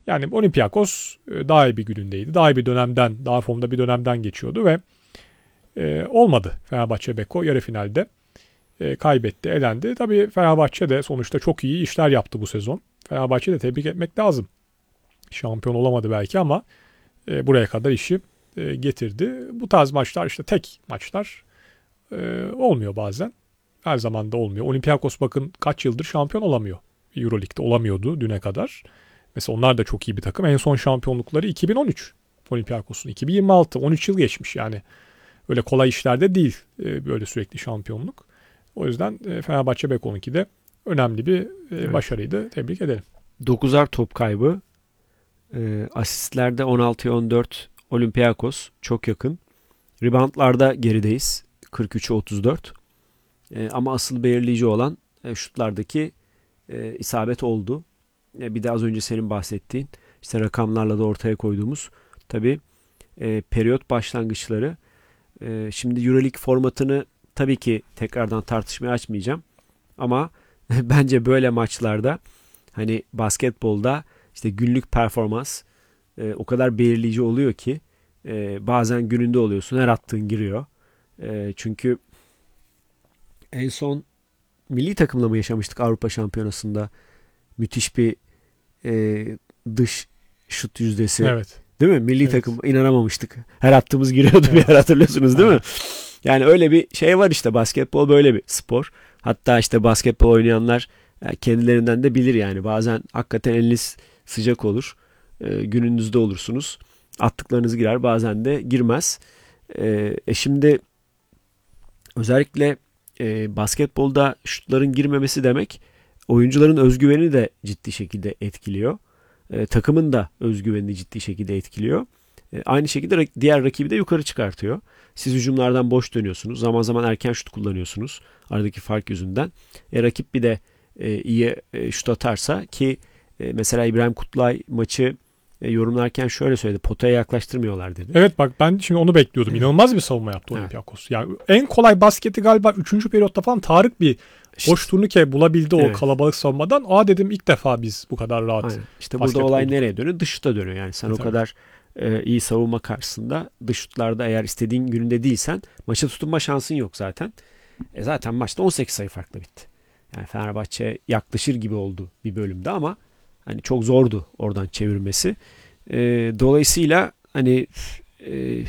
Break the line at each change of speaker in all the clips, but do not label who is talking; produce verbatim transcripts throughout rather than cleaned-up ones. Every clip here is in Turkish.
Yani Olympiakos daha iyi bir günündeydi. Daha iyi bir dönemden, daha formda bir dönemden geçiyordu ve e, olmadı. Fenerbahçe Beko yarı finalde e, kaybetti, elendi. Tabii Fenerbahçe de sonuçta çok iyi işler yaptı bu sezon. Fenerbahçe de tebrik etmek lazım. Şampiyon olamadı belki ama e, buraya kadar işi e, getirdi. Bu tarz maçlar işte tek maçlar e, olmuyor bazen. Her zaman da olmuyor. Olympiakos bakın kaç yıldır şampiyon olamıyor. Euroleague'de olamıyordu düne kadar. Mesela onlar da çok iyi bir takım. En son şampiyonlukları iki bin on üç Olympiakos'un. iki bin yirmi altı on üç yıl geçmiş yani. Öyle kolay işlerde değil e, böyle sürekli şampiyonluk. O yüzden e, Fenerbahçe Beko'nunki de önemli bir e,
Evet.
başarıydı. Tebrik ederim.
dokuzar top kaybı. E, asistlerde on altıya on dört Olympiakos çok yakın. Reboundlarda gerideyiz. kırk üçe otuz dört. E, ama asıl belirleyici olan e, şutlardaki e, isabet oldu. E, bir de az önce senin bahsettiğin işte rakamlarla da ortaya koyduğumuz tabii e, periyot başlangıçları. E, şimdi Euroleague formatını tabii ki tekrardan tartışmaya açmayacağım. Ama bence böyle maçlarda hani basketbolda işte günlük performans e, o kadar belirleyici oluyor ki e, bazen gününde oluyorsun, her attığın giriyor. E, çünkü en son milli takımla mı yaşamıştık Avrupa Şampiyonası'nda müthiş bir e, dış şut yüzdesi.
Evet.
Değil mi? Milli
Evet.
takım inanamamıştık. Her attığımız giriyordu
Evet.
bir yer, hatırlıyorsunuz değil mi?
Aynen.
Yani öyle bir şey var işte, basketbol böyle bir spor. Hatta işte basketbol oynayanlar kendilerinden de bilir yani. Bazen hakikaten eliniz sıcak olur. E, gününüzde olursunuz. Attıklarınız girer, bazen de girmez. E, e şimdi özellikle e, basketbolda şutların girmemesi demek oyuncuların özgüveni de ciddi şekilde etkiliyor. E, takımın da özgüvenini ciddi şekilde etkiliyor. E, aynı şekilde diğer rakibi de yukarı çıkartıyor. Siz hücumlardan boş dönüyorsunuz. Zaman zaman erken şut kullanıyorsunuz. Aradaki fark yüzünden. E, rakip bir de e, iyi e, şut atarsa ki e, mesela İbrahim Kutlay maçı e, yorumlarken şöyle söyledi. Potaya yaklaştırmıyorlar dedi.
Evet bak ben şimdi onu bekliyordum. İnanılmaz bir savunma yaptı Olympiakos. Yani en kolay basketi galiba üçüncü periyotta falan Tarık bir
İşte,
boş turnike bulabildi
evet.
o kalabalık savunmadan. Aa dedim ilk defa biz bu kadar rahat.
Aynen. İşte
basket
burada olay
olduk.
nereye dönüyor? Dış şuta dönüyor. Yani sen
E,
o
tabii.
kadar e, iyi savunma karşısında dış şutlarda eğer istediğin gününde değilsen maça tutunma şansın yok zaten. E zaten maçta on sekiz sayı farklı bitti. Yani Fenerbahçe yaklaşır gibi oldu bir bölümde ama hani çok zordu oradan çevirmesi. E, dolayısıyla hani e,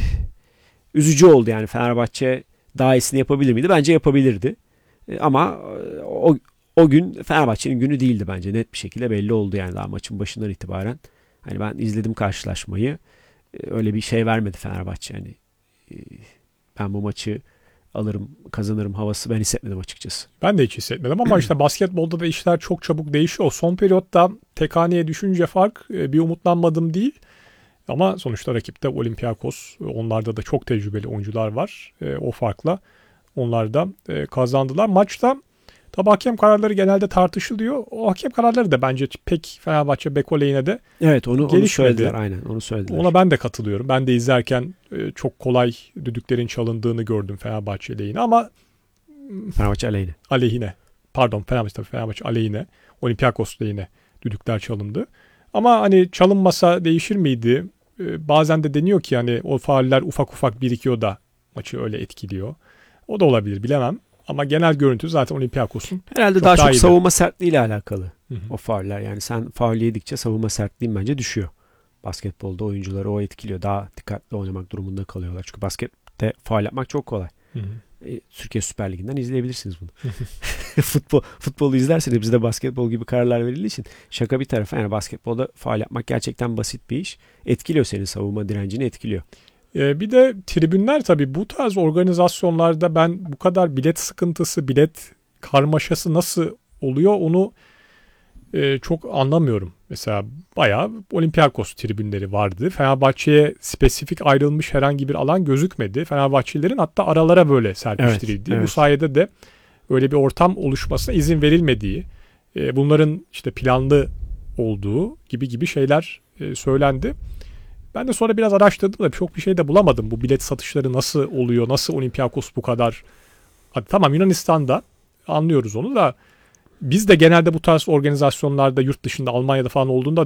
üzücü oldu yani. Fenerbahçe daha iyisini yapabilir miydi? Bence yapabilirdi. E, ama o o gün Fenerbahçe'nin günü değildi bence. Net bir şekilde belli oldu yani daha maçın başından itibaren. Hani ben izledim karşılaşmayı. E, öyle bir şey vermedi Fenerbahçe. Yani e, ben bu maçı alırım, kazanırım havası ben hissetmedim açıkçası.
Ben de hiç hissetmedim ama işte basketbolda da işler çok çabuk değişiyor. Son periyotta tek haneye düşünce fark bir umutlanmadım değil. Ama sonuçta rakipte Olympiakos. Onlarda da çok tecrübeli oyuncular var. O farkla onlar da kazandılar. Maçta tabi hakem kararları genelde tartışılıyor. O hakem kararları da bence pek Fenerbahçe Beko lehine de
evet onu, onu
gelişmedi.
söylediler aynen onu söylediler.
Ona ben de katılıyorum. Ben de izlerken çok kolay düdüklerin çalındığını gördüm Fenerbahçe lehine ama
Fenerbahçe aleyhine.
aleyhine. Pardon Fenerbahçe tabii Fenerbahçe aleyhine. Olympiakos lehine düdükler çalındı. Ama hani çalınmasa değişir miydi? Ee, bazen de deniyor ki hani o fauller ufak ufak birikiyor da maçı öyle etkiliyor. O da olabilir bilemem. Ama genel görüntü zaten Olympiakos'un
Herhalde
çok
daha,
daha
çok
iyiydi.
savunma sertliğiyle alakalı
Hı hı.
o fauller. Yani sen faul yedikçe savunma sertliğin bence düşüyor. Basketbolda oyuncuları o etkiliyor. Daha dikkatli oynamak durumunda kalıyorlar. Çünkü baskette faul yapmak çok kolay.
Hı hı.
E, Türkiye Süper Ligi'nden izleyebilirsiniz bunu. Futbol futbolu izlerseniz bizde basketbol gibi kararlar verildiği için şaka bir tarafa yani basketbolda faul yapmak gerçekten basit bir iş. Etkiliyor senin savunma direncini etkiliyor.
Ee, bir de tribünler tabii bu tarz organizasyonlarda ben bu kadar bilet sıkıntısı, bilet karmaşası nasıl oluyor onu e, çok anlamıyorum. Mesela bayağı Olympiakos tribünleri vardı. Fenerbahçe'ye spesifik ayrılmış herhangi bir alan gözükmedi. Fenerbahçelilerin hatta aralara böyle serpiştirildiği.
Evet, evet.
Bu sayede de öyle bir ortam oluşmasına izin verilmediği, e, bunların işte planlı olduğu gibi gibi şeyler e, söylendi. Ben de sonra biraz araştırdım da çok bir şey de bulamadım. Bu bilet satışları nasıl oluyor? Nasıl Olympiakos bu kadar? Hadi tamam Yunanistan'da anlıyoruz onu da biz de genelde bu tarz organizasyonlarda yurt dışında Almanya'da falan olduğunda da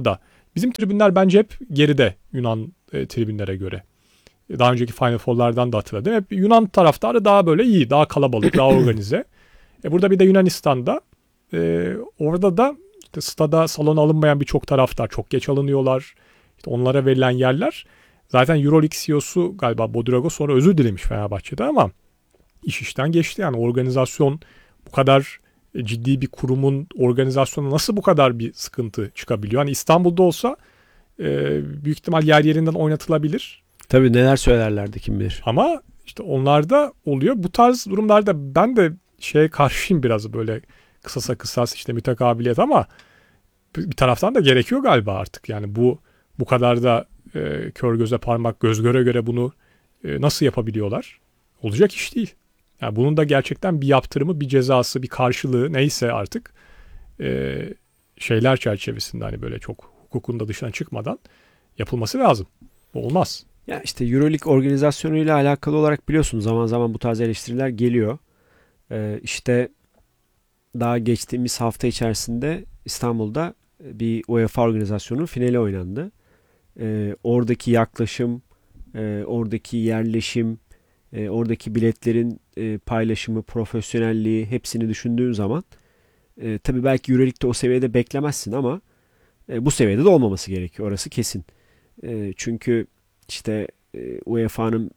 Bizim tribünler bence hep geride Yunan e, tribünlere göre. Daha önceki Final Four'lardan da hatırladım. Hep Yunan taraftarı daha böyle iyi, daha kalabalık, daha organize. E burada bir de Yunanistan'da e, orada da işte stada salona alınmayan birçok taraftar çok geç alınıyorlar. İşte onlara verilen yerler. Zaten Euroleague C E O'su galiba Bodrago sonra özür dilemiş Fenerbahçe'de ama iş işten geçti. Yani organizasyon bu kadar ciddi bir kurumun organizasyonu nasıl bu kadar bir sıkıntı çıkabiliyor? Hani İstanbul'da olsa e, büyük ihtimal yer yerinden oynatılabilir.
Tabii neler söylerlerdi kim bilir.
Ama işte onlarda oluyor. Bu tarz durumlarda ben de şeye karşıyım biraz böyle kısasa kısas işte mütekabiliyet ama bir taraftan da gerekiyor galiba artık. Yani bu bu kadar da e, kör göze parmak göz göre göre bunu e, nasıl yapabiliyorlar? Olacak iş değil. Yani bunun da gerçekten bir yaptırımı, bir cezası, bir karşılığı neyse artık e, şeyler çerçevesinde hani böyle çok hukukun da dışına çıkmadan yapılması lazım. Bu olmaz.
Ya işte Euroleague organizasyonuyla alakalı olarak biliyorsun zaman zaman bu tarz eleştiriler geliyor. Ee, işte daha geçtiğimiz hafta içerisinde İstanbul'da bir UEFA organizasyonu finali oynandı. Ee, oradaki yaklaşım, e, oradaki yerleşim, e, oradaki biletlerin e, paylaşımı, profesyonelliği hepsini düşündüğün zaman e, tabii belki Euroleague'de o seviyede beklemezsin ama e, bu seviyede de olmaması gerekiyor. Orası kesin. E, çünkü işte e, U E F A'nın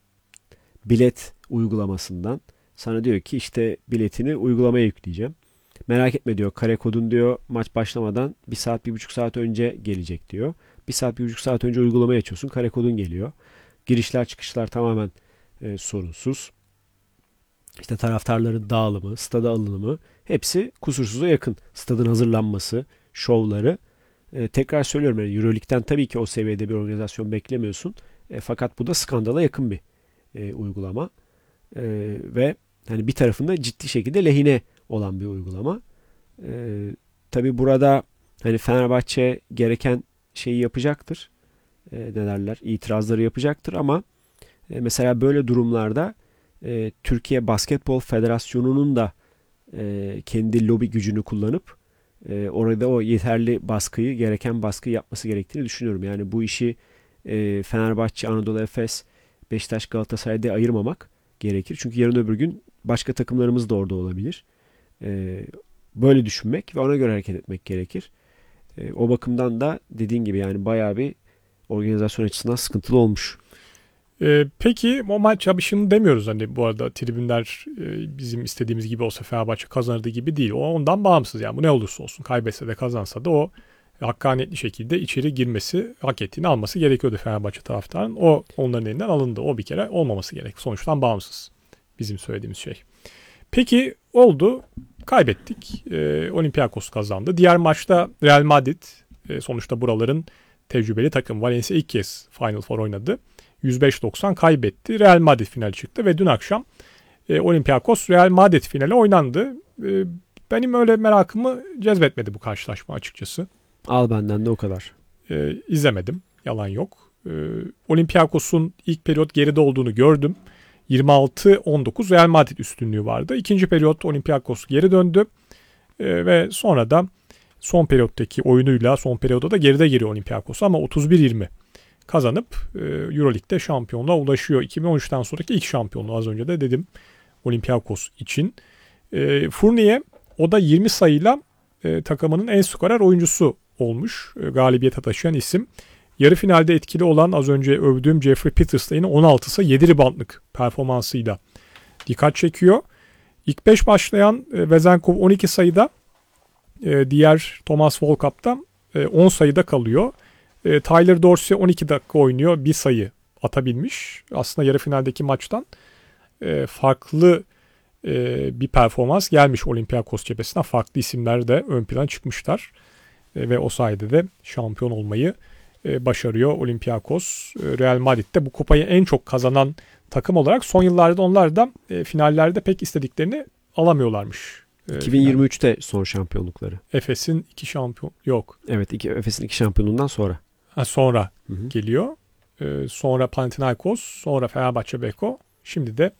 bilet uygulamasından sana diyor ki işte biletini uygulamaya yükleyeceğim. Merak etme diyor, kare kodun diyor maç başlamadan bir saat bir buçuk saat önce gelecek diyor. Bir saat bir buçuk saat önce uygulamaya açıyorsun, kare kodun geliyor. Girişler çıkışlar tamamen e, sorunsuz. İşte taraftarların dağılımı, stada alınımı hepsi kusursuza yakın. Stadın hazırlanması, şovları. E, tekrar söylüyorum yani Euroleague'den tabii ki o seviyede bir organizasyon beklemiyorsun. E, fakat bu da skandala yakın bir e, uygulama. E, ve hani bir tarafında ciddi şekilde lehine olan bir uygulama. E, tabii burada hani Fenerbahçe gereken şeyi yapacaktır. E, ne derler? İtirazları yapacaktır ama e, mesela böyle durumlarda e, Türkiye Basketbol Federasyonu'nun da e, kendi lobi gücünü kullanıp e, orada o yeterli baskıyı, gereken baskıyı yapması gerektiğini düşünüyorum. Yani bu işi e, Fenerbahçe, Anadolu Efes, Beşiktaş, Galatasaray'da ayırmamak gerekir. Çünkü yarın öbür gün başka takımlarımız da orada olabilir. E, böyle düşünmek ve ona göre hareket etmek gerekir. E, o bakımdan da dediğin gibi yani bayağı bir organizasyon açısından sıkıntılı olmuş.
Ee, peki o maç yapışını demiyoruz hani bu arada tribünler e, bizim istediğimiz gibi olsa Fenerbahçe kazanırdı gibi değil. O ondan bağımsız yani bu ne olursa olsun kaybetse de kazansa da o hakkaniyetli şekilde içeri girmesi, hak ettiğini alması gerekiyordu Fenerbahçe taraftarının. O onların elinden alındı. O bir kere olmaması gerek. Sonuçtan bağımsız bizim söylediğimiz şey. Peki oldu. Kaybettik. Ee, Olympiakos kazandı. Diğer maçta Real Madrid e, sonuçta buraların tecrübeli takım. Valencia ilk kez Final Four oynadı. yüz beş doksan kaybetti. Real Madrid finali çıktı ve dün akşam e, Olympiakos Real Madrid finali oynandı. E, benim öyle merakımı cezbetmedi bu karşılaşma açıkçası.
Al benden de o kadar.
E, izlemedim. Yalan yok. E, Olympiakos'un ilk periyot geride olduğunu gördüm. yirmi altı on dokuz Real Madrid üstünlüğü vardı. İkinci periyot Olympiakos geri döndü. E, ve sonra da son periyottaki oyunuyla son periyoda da geride giriyor Olympiakos ama otuz bir yirmi kazanıp e, Euroleague'de şampiyonluğa ulaşıyor. iki bin on üçten sonraki ilk şampiyonluğu az önce de dedim Olympiakos için. E, Fournier o da yirmi sayıyla e, takımının en skorer oyuncusu olmuş. E, galibiyete taşıyan isim. Yarı finalde etkili olan az önce övdüğüm Jeffrey Peters da yine on altı sayı yedi reboundlık performansıyla dikkat çekiyor. İlk beş başlayan e, Vezenkov on iki sayıda, e, diğer Thomas Volkap'ta e, on sayıda kalıyor. E, Tyler Dorsey on iki dakika oynuyor. Bir sayı atabilmiş. Aslında yarı finaldeki maçtan e, farklı e, bir performans gelmiş Olympiakos cephesinden. Farklı isimler de ön plana çıkmışlar. E, ve o sayede de şampiyon olmayı e, başarıyor Olympiakos. E, Real Madrid'de bu kupayı en çok kazanan takım olarak son yıllarda onlar da e, finallerde pek istediklerini alamıyorlarmış. E,
iki bin yirmi üçte son şampiyonlukları.
Efes'in iki şampiyon yok.
Evet, iki, Efes'in iki şampiyonluğundan sonra.
Ha, sonra
Hı hı.
geliyor. Ee, sonra Panathinaikos, sonra Fenerbahçe Beko. Şimdi de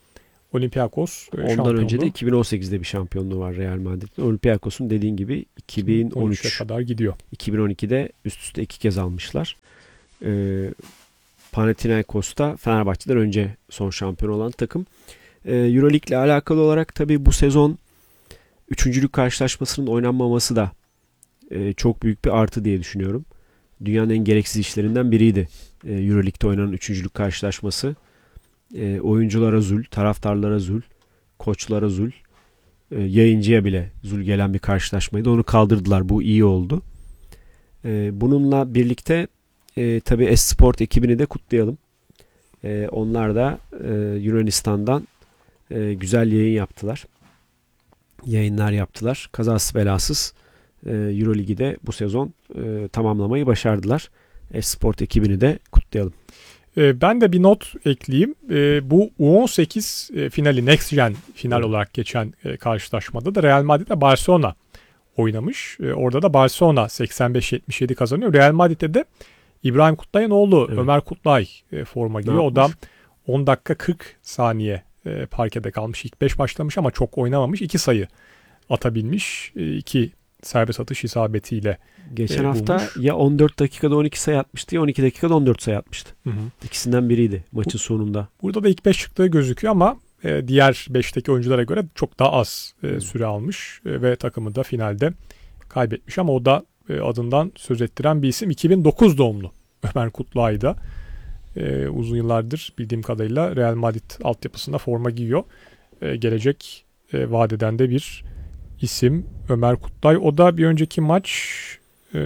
Olympiakos e,
Ondan
şampiyonluğu.
önce de iki bin on sekizde bir şampiyonluğu var Real Madrid'in. Olympiakos'un dediğin gibi iki bin on üç
kadar gidiyor.
iki bin on ikide üst üste iki kez almışlar. Ee, Panathinaikos'ta Fenerbahçe'den önce son şampiyon olan takım. Ee, Euroleague ile alakalı olarak tabii bu sezon üçüncülük karşılaşmasının oynanmaması da e, çok büyük bir artı diye düşünüyorum. Dünyanın en gereksiz işlerinden biriydi e, Euroleague'de oynanan üçüncülük karşılaşması. E, oyunculara zul, taraftarlara zul, koçlara zul, e, yayıncıya bile zul gelen bir karşılaşmaydı. Onu kaldırdılar. Bu iyi oldu. E, bununla birlikte e, tabii Esport ekibini de kutlayalım. E, onlar da e, Yunanistan'dan e, güzel yayın yaptılar. Yayınlar yaptılar. Kazasız belasız e, Euroligi de bu sezon e, tamamlamayı başardılar. Esport ekibini de kutlayalım.
Ben de bir not ekleyeyim. Bu U on sekiz finali, Next Gen final evet. olarak geçen karşılaşmada da Real Madrid ile Barcelona oynamış. Orada da Barcelona seksen beş yetmiş yedi kazanıyor. Real Madrid'de de İbrahim Kutlay'ın oğlu evet. Ömer Kutlay forma giyiyor. O da on dakika kırk saniye parkede kalmış. İlk beş başlamış ama çok oynamamış. iki sayı atabilmiş. iki serbest atış isabetiyle
Geçen
e,
hafta
bulmuş.
Ya on dört dakikada on iki sayı atmıştı ya on iki dakikada on dört sayı atmıştı.
Hı hı.
İkisinden biriydi maçın Bu, sonunda.
Burada da ilk beş çıktığı gözüküyor ama e, diğer beşteki oyunculara göre çok daha az e, süre almış e, ve takımı da finalde kaybetmiş ama o da e, adından söz ettiren bir isim. iki bin dokuz doğumlu Ömer Kutlay da e, uzun yıllardır bildiğim kadarıyla Real Madrid altyapısında forma giyiyor. E, gelecek e, vadeden de bir isim Ömer Kutlay. O da bir önceki maç e,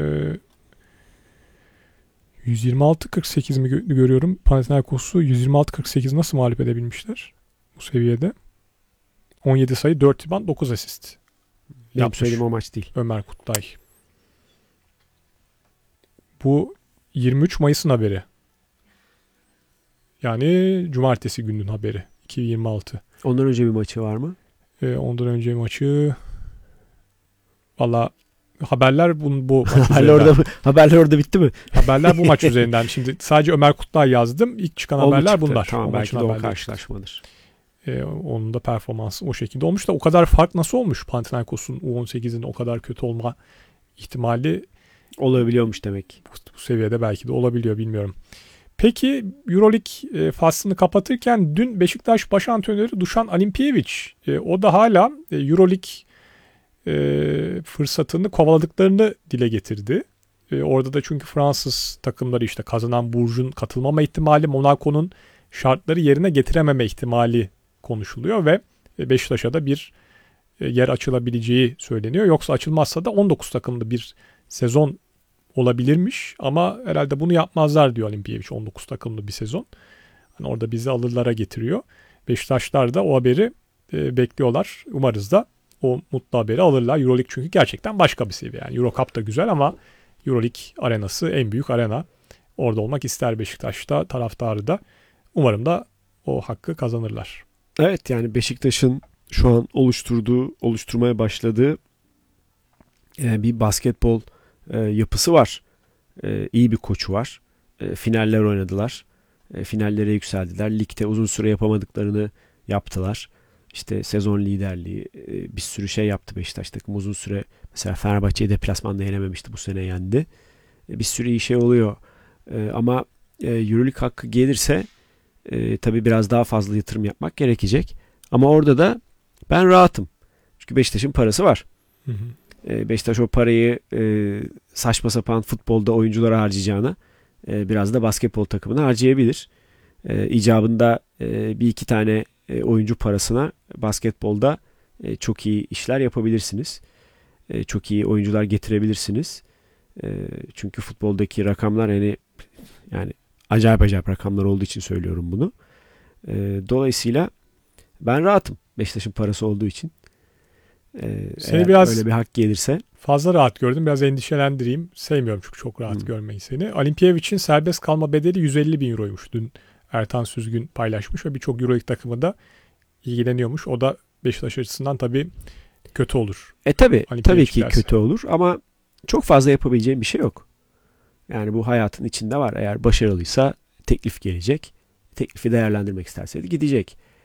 yüz yirmi altı kırk sekiz mi gö- görüyorum. Panathinaikos'u yüz yirmi altı kırk sekiz nasıl mağlup edebilmişler bu seviyede? on yedi sayı, dört rebound, dokuz asist.
Benim söylediğim o maç değil.
Ömer Kutlay. Bu yirmi üç Mayıs'ın haberi. Yani cumartesi gününün haberi. iki bin yirmi altı.
Ondan önce bir maçı var mı?
E, ondan önce maçı valla haberler bu, bu maç
haberler orada mı? Haberler orada bitti mi?
Haberler bu maç üzerinden. Şimdi sadece Ömer Kutlay yazdım. İlk çıkan
Oldu
haberler
çıktı.
bunlar.
Tamam,
o
belki de o karşılaşmadır.
Ee, onun da performansı o şekilde olmuş da o kadar fark nasıl olmuş Panathinaikos'un U on sekizin o kadar kötü olma ihtimali
olabiliyormuş demek.
Bu, bu seviyede belki de olabiliyor, bilmiyorum. Peki Euroleague e, faslını kapatırken dün Beşiktaş baş antrenörü Dušan Alimpijević e, o da hala e, Euroleague e, fırsatını kovaladıklarını dile getirdi. E, orada da çünkü Fransız takımları işte kazanan Bourges'un katılmama ihtimali, Monaco'nun şartları yerine getirememe ihtimali konuşuluyor ve Beşiktaş'a da bir e, yer açılabileceği söyleniyor. Yoksa açılmazsa da on dokuz takımlı bir sezon olabilirmiş ama herhalde bunu yapmazlar diyor Alimpijević, on dokuz takımlı bir sezon. Hani orada bizi alırlara getiriyor. Beşiktaşlar da o haberi e, bekliyorlar. Umarız da o mutlu haberi alırlar. Euroleague çünkü gerçekten başka bir seviye. Yani Eurocup da güzel ama Euroleague arenası en büyük arena. Orada olmak ister Beşiktaş'ta, taraftarı da. Umarım da o hakkı kazanırlar.
Evet, yani Beşiktaş'ın şu an oluşturduğu, oluşturmaya başladığı e, bir basketbol e, yapısı var. E, iyi bir koçu var. E, finaller oynadılar. E, finallere yükseldiler. Ligde uzun süre yapamadıklarını yaptılar. İşte sezon liderliği, e, bir sürü şey yaptı Beşiktaş takımı uzun süre. Mesela Fenerbahçe'yi deplasmanda yenememişti, bu sene yendi. E, bir sürü iyi şey oluyor. E, ama e, Euroleague hakkı gelirse e, tabii biraz daha fazla yatırım yapmak gerekecek. Ama orada da ben rahatım. Çünkü Beşiktaş'ın parası var.
Hı hı.
E, Beşiktaş o parayı e, saçma sapan futbolda oyunculara harcayacağına e, biraz da basketbol takımına harcayabilir. E, icabında e, bir iki tane e, oyuncu parasına basketbolda e, çok iyi işler yapabilirsiniz. E, çok iyi oyuncular getirebilirsiniz. E, çünkü futboldaki rakamlar yani yani acayip acayip rakamlar olduğu için söylüyorum bunu. E, dolayısıyla ben rahatım Beşiktaş'ın parası olduğu için. E,
Seni biraz
öyle bir hak gelirse.
Fazla rahat gördüm. Biraz endişelendireyim. Sevmiyorum çünkü çok rahat hmm. görmeyi seni. Alimpijević'in serbest kalma bedeli yüz elli bin euroymuş. Dün Ertan Süzgün paylaşmış ve birçok Euroleague takımı da ilgileniyormuş. O da Beşiktaş açısından tabii kötü olur.
E tabii, tabii ki
derse.
kötü olur ama çok fazla yapabileceğim bir şey yok. Yani bu hayatın içinde var. Eğer başarılıysa teklif gelecek. Teklifi değerlendirmek isterse de gidecek.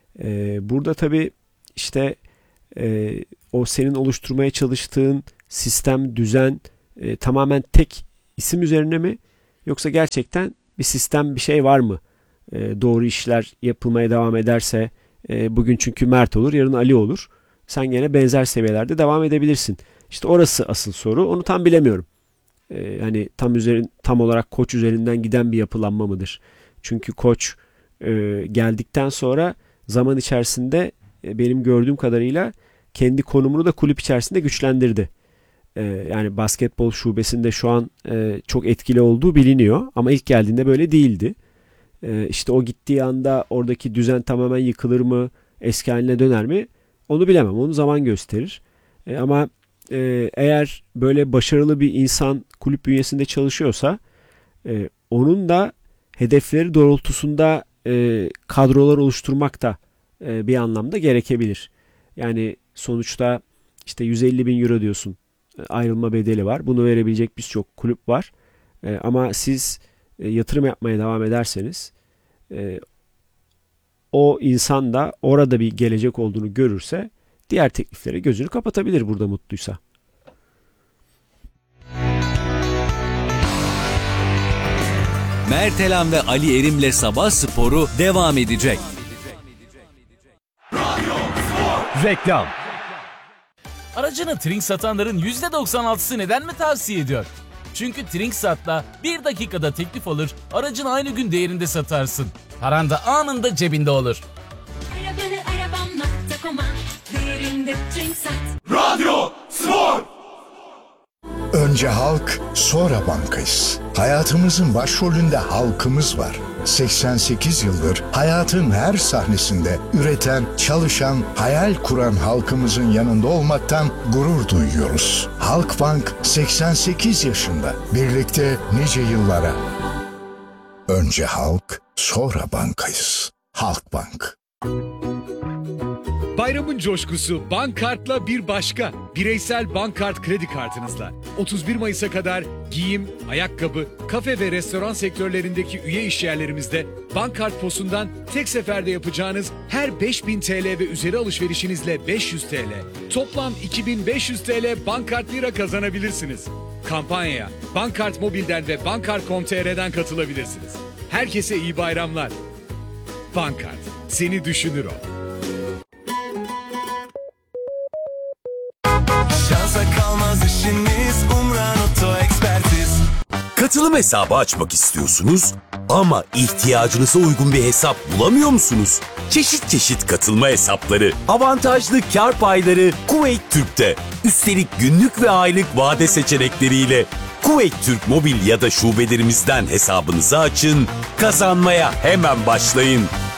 E, burada tabii işte e, o senin oluşturmaya çalıştığın sistem, düzen e, tamamen tek isim üzerine mi? Yoksa gerçekten bir sistem, bir şey var mı? E, doğru işler yapılmaya devam ederse e, bugün çünkü Mert olur, yarın Ali olur. Sen gene benzer seviyelerde devam edebilirsin. İşte orası asıl soru. Onu tam bilemiyorum. E, hani tam üzerin, tam olarak koç üzerinden giden bir yapılanma mıdır? Çünkü koç e, geldikten sonra zaman içerisinde e, benim gördüğüm kadarıyla kendi konumunu da kulüp içerisinde güçlendirdi. E, yani basketbol şubesinde şu an e, çok etkili olduğu biliniyor. Ama ilk geldiğinde böyle değildi. E, işte o gittiği anda oradaki düzen tamamen yıkılır mı? Eski haline döner mi? Onu bilemem. Onu zaman gösterir. E, ama e, eğer böyle başarılı bir insan kulüp bünyesinde çalışıyorsa e, onun da hedefleri doğrultusunda e, kadrolar oluşturmak da e, bir anlamda gerekebilir. Yani sonuçta işte yüz elli bin euro diyorsun, e, ayrılma bedeli var. Bunu verebilecek birçok kulüp var. E, ama siz e, yatırım yapmaya devam ederseniz e, o insan da orada bir gelecek olduğunu görürse diğer tekliflere gözünü kapatabilir burada mutluysa.
Mert Elan ve Ali Erim'le Sabah Sporu devam edecek.
Reklam.
Aracını Trink satanların yüzde doksan altısı neden mi tavsiye ediyor? Çünkü Trinksat'la bir dakikada teklif alır, aracını aynı gün değerinde satarsın. Paran da anında cebinde olur.
Arabanı arabam nokta com'a değerinde Trinksat.
Radyo Spor.
Önce halk, sonra bankayız. Hayatımızın başrolünde halkımız var. seksen sekiz yıldır hayatın her sahnesinde üreten, çalışan, hayal kuran halkımızın yanında olmaktan gurur duyuyoruz. Halkbank seksen sekiz yaşında. Birlikte nice yıllara. Önce halk, sonra bankayız. Halkbank.
Bayramın coşkusu Bankkart'la bir başka. Bireysel Bankkart kredi kartınızla. otuz bir Mayıs'a kadar giyim, ayakkabı, kafe ve restoran sektörlerindeki üye işyerlerimizde Bankkart posundan tek seferde yapacağınız her beş bin T L ve üzeri alışverişinizle beş yüz T L, toplam iki bin beş yüz T L Bankkart lira kazanabilirsiniz. Kampanyaya Bankkart Mobil'den ve bankkart nokta com nokta t r'den katılabilirsiniz. Herkese iyi bayramlar. Bankkart, seni düşünür o.
Şansa kalmaz işiniz, Umran Oto Ekspertiz.
Katılım hesabı açmak istiyorsunuz ama ihtiyacınıza uygun bir hesap bulamıyor musunuz? Çeşit çeşit katılma hesapları, avantajlı kar payları Kuveyt Türk'te. Üstelik günlük ve aylık vade seçenekleriyle Kuveyt Türk mobil ya da şubelerimizden hesabınızı açın, kazanmaya hemen başlayın.